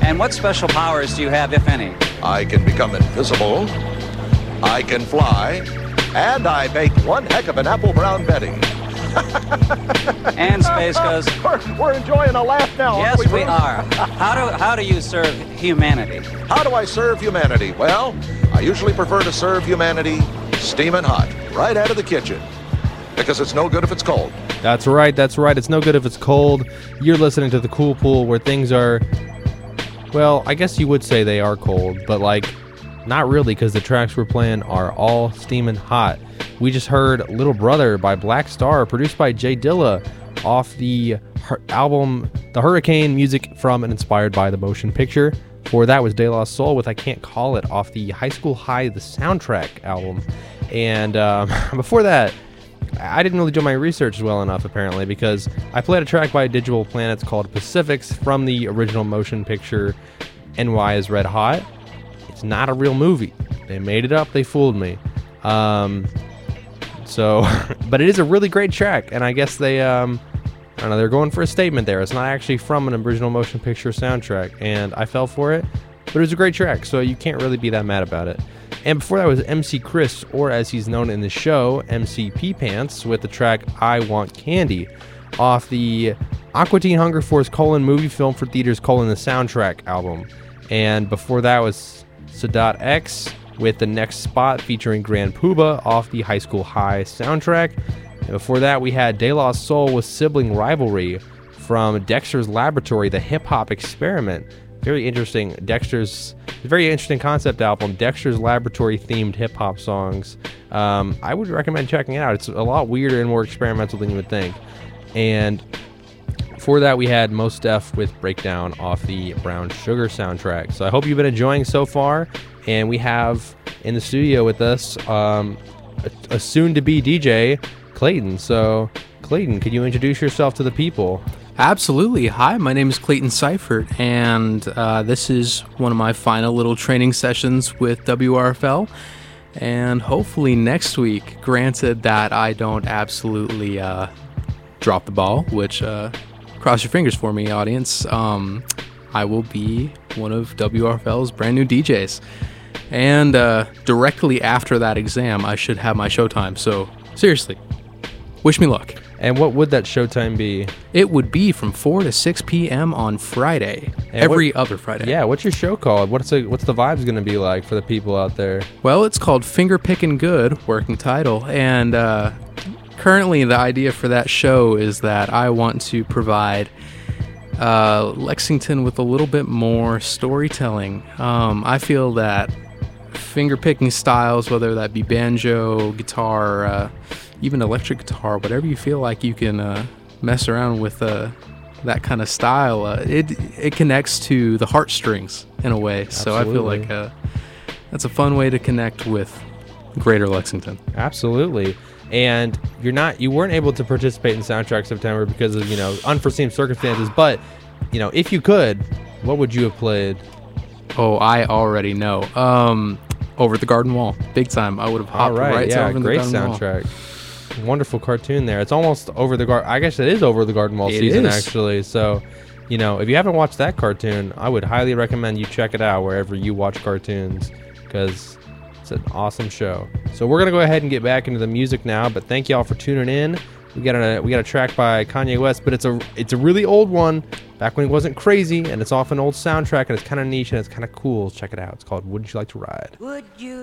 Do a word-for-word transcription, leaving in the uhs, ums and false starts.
And what special powers do you have, if any? I can become invisible, I can fly, and I bake one heck of an apple brown Betty. And Space Ghost. We're, we're enjoying a laugh now. Yes, aren't we Bruce? are. How do how do you serve humanity? How do I serve humanity? Well, I usually prefer to serve humanity steaming hot, right out of the kitchen, because it's no good if it's cold. That's right, that's right. It's no good if it's cold. You're listening to The Cool Pool, where things are, well, I guess you would say they are cold, but like, not really, because the tracks we're playing are all steaming hot. We just heard Little Brother by Black Star, produced by Jay Dilla, off the her- album The Hurricane, music from and inspired by the motion picture. Before that was De La Soul with I Can't Call It, off the High School High, the soundtrack album. And um, before that, I didn't really do my research well enough, apparently, because I played a track by Digital Planets called Pacifics from the original motion picture N Y is Red Hot. It's not a real movie. They made it up. They fooled me. Um, so, but it is a really great track, and I guess they, um, I don't know, they're going for a statement there. It's not actually from an original motion picture soundtrack, and I fell for it, but it was a great track, so you can't really be that mad about it. And before that was M C Chris, or as he's known in the show, M C P Pants, with the track I Want Candy, off the Aqua Teen Hunger Force colon movie film for theaters colon the soundtrack album. And before that was Sadat X with The Next Spot featuring Grand Puba off the High School High soundtrack. And before that we had De La Soul with Sibling Rivalry from Dexter's Laboratory, the hip hop experiment. Very interesting. Dexter's very interesting concept album. Dexter's Laboratory themed hip hop songs. Um, I would recommend checking it out. It's a lot weirder and more experimental than you would think. And before that, we had Mos Def with Breakdown off the Brown Sugar soundtrack. So I hope you've been enjoying so far. And we have in the studio with us um, a, a soon-to-be D J, Clayton. So, Clayton, could you introduce yourself to the people? Absolutely. Hi, my name is Clayton Seifert, and uh, this is one of my final little training sessions with W R F L. And hopefully next week, granted that I don't absolutely uh, drop the ball, which, uh, cross your fingers for me, audience, um, I will be one of W R F L's brand new D Js. And uh, directly after that exam, I should have my showtime. So, seriously, wish me luck. And what would that showtime be? It would be from four to six p.m. on Friday. And every what, other Friday. Yeah, what's your show called? What's the, what's the vibes going to be like for the people out there? Well, it's called Finger Pickin' Good, working title. And uh, currently the idea for that show is that I want to provide uh, Lexington with a little bit more storytelling. Um, I feel that finger-picking styles, whether that be banjo, guitar, uh, even electric guitar, whatever you feel like you can uh, mess around with uh, that kind of style, uh, it it connects to the heartstrings in a way. So I feel like uh, that's a fun way to connect with Greater Lexington. Absolutely. And you're not, you weren't able to participate in Soundtrack September because of, you know, unforeseen circumstances. But, you know, if you could, what would you have played? Oh, I already know. Um, Over the Garden Wall, big time. I would have hopped All right, right yeah, to Over great the Garden soundtrack. Wall. Wonderful cartoon there. It's almost over the garden. I guess it is over the Garden Wall It season, is. actually. So, you know, if you haven't watched that cartoon, I would highly recommend you check it out wherever you watch cartoons, because it's an awesome show. So we're gonna go ahead and get back into the music now. But thank y'all for tuning in. We got a we got a track by Kanye West, but it's a it's a really old one, back when he wasn't crazy, and it's off an old soundtrack, and it's kind of niche and it's kind of cool. Check it out. It's called "Would You Like to Ride?" Would you